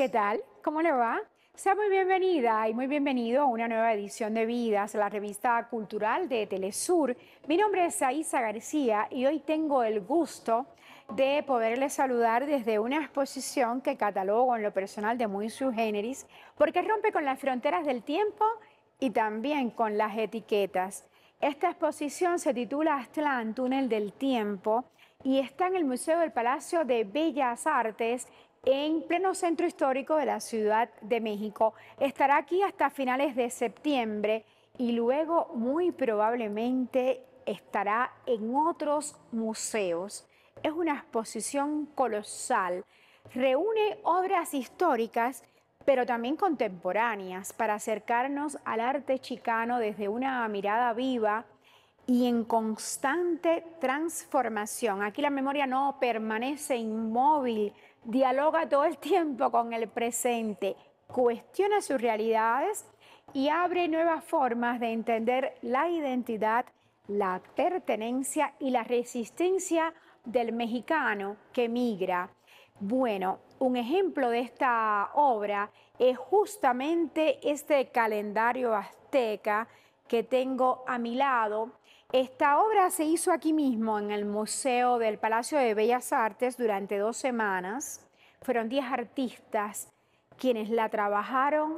¿Qué tal? ¿Cómo le va? Sea muy bienvenida y muy bienvenido a una nueva edición de Vidas, la revista cultural de Telesur. Mi nombre es Aisa García y hoy tengo el gusto de poderle saludar desde una exposición que catalogo en lo personal de muy sui generis, porque rompe con las fronteras del tiempo y también con las etiquetas. Esta exposición se titula Aztlán, Túnel del Tiempo, y está en el Museo del Palacio de Bellas Artes, en pleno centro histórico de la Ciudad de México. Estará aquí hasta finales de septiembre y luego muy probablemente estará en otros museos. Es una exposición colosal. Reúne obras históricas, pero también contemporáneas, para acercarnos al arte chicano desde una mirada viva y en constante transformación. Aquí la memoria no permanece inmóvil, dialoga todo el tiempo con el presente, cuestiona sus realidades y abre nuevas formas de entender la identidad, la pertenencia y la resistencia del mexicano que migra. Bueno, un ejemplo de esta obra es justamente este calendario azteca que tengo a mi lado. Esta obra se hizo aquí mismo en el Museo del Palacio de Bellas Artes durante 2 semanas. Fueron 10 artistas quienes la trabajaron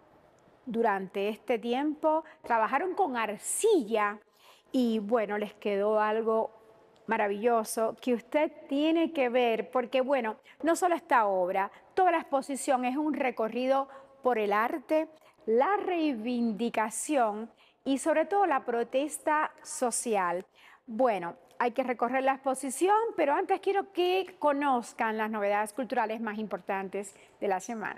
durante este tiempo. Trabajaron con arcilla y bueno, les quedó algo maravilloso que usted tiene que ver, porque bueno, no solo esta obra, toda la exposición es un recorrido por el arte, la reivindicación y sobre todo la protesta social. Bueno, hay que recorrer la exposición, pero antes quiero que conozcan las novedades culturales más importantes de la semana.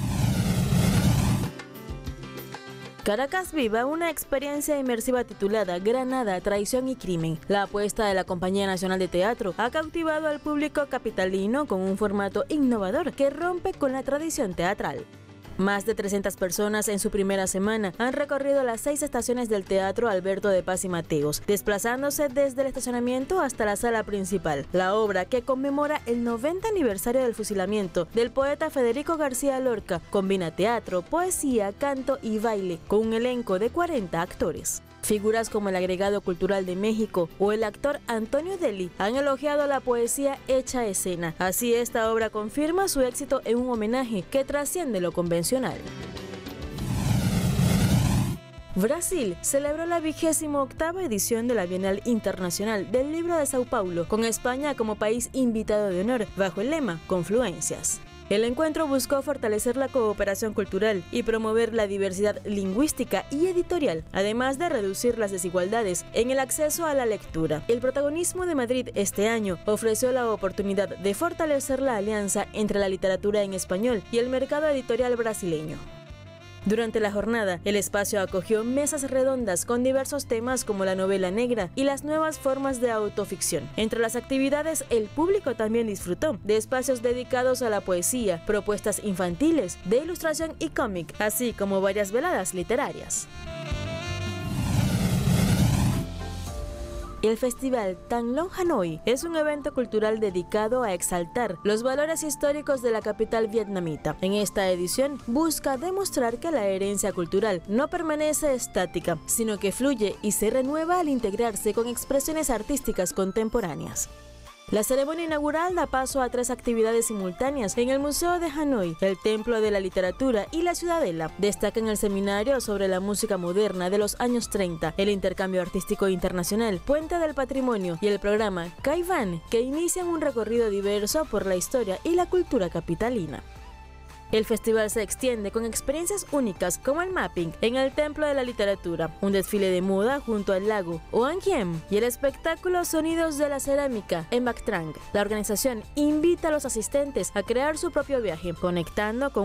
Caracas viva una experiencia inmersiva titulada Granada, Traición y Crimen. La apuesta de la Compañía Nacional de Teatro ha cautivado al público capitalino con un formato innovador que rompe con la tradición teatral. Más de 300 personas en su primera semana han recorrido las 6 estaciones del Teatro Alberto de Paz y Mateos, desplazándose desde el estacionamiento hasta la sala principal. La obra, que conmemora el 90 aniversario del fusilamiento del poeta Federico García Lorca, combina teatro, poesía, canto y baile, con un elenco de 40 actores. Figuras como el Agregado Cultural de México o el actor Antonio Deli han elogiado la poesía hecha escena. Así, esta obra confirma su éxito en un homenaje que trasciende lo convencional. Brasil celebró la 28ª edición de la Bienal Internacional del Libro de Sao Paulo, con España como país invitado de honor, bajo el lema Confluencias. El encuentro buscó fortalecer la cooperación cultural y promover la diversidad lingüística y editorial, además de reducir las desigualdades en el acceso a la lectura. El protagonismo de Madrid este año ofreció la oportunidad de fortalecer la alianza entre la literatura en español y el mercado editorial brasileño. Durante la jornada, el espacio acogió mesas redondas con diversos temas como la novela negra y las nuevas formas de autoficción. Entre las actividades, el público también disfrutó de espacios dedicados a la poesía, propuestas infantiles, de ilustración y cómic, así como varias veladas literarias. El Festival Thăng Long Hanoi es un evento cultural dedicado a exaltar los valores históricos de la capital vietnamita. En esta edición busca demostrar que la herencia cultural no permanece estática, sino que fluye y se renueva al integrarse con expresiones artísticas contemporáneas. La ceremonia inaugural da paso a 3 actividades simultáneas en el Museo de Hanoi, el Templo de la Literatura y la Ciudadela. Destacan el seminario sobre la música moderna de los años 30, el intercambio artístico internacional, Puente del Patrimonio y el programa Caivan, que inician un recorrido diverso por la historia y la cultura capitalina. El festival se extiende con experiencias únicas como el mapping en el Templo de la Literatura, un desfile de moda junto al lago Oan Kiem y el espectáculo Sonidos de la Cerámica en Bac Trang. La organización invita a los asistentes a crear su propio viaje, conectando con